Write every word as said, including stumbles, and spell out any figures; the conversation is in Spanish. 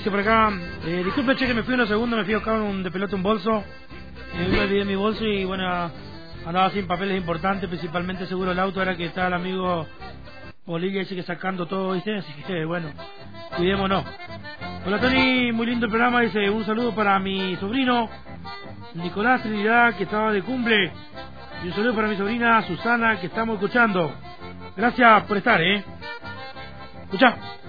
dice por acá, eh, disculpe, che, que me fui unos segundos, me fui a buscar un de pelota un bolso, eh, me olvidé mi bolso y bueno, andaba sin papeles importantes, principalmente seguro el auto, era que está el amigo Bolivia, dice que sacando todo, dice, así que bueno, cuidémonos. Hola Tony, muy lindo el programa, dice, un saludo para mi sobrino Nicolás Trinidad, que estaba de cumple, y un saludo para mi sobrina Susana, que estamos escuchando. Gracias por estar, eh. Escucha.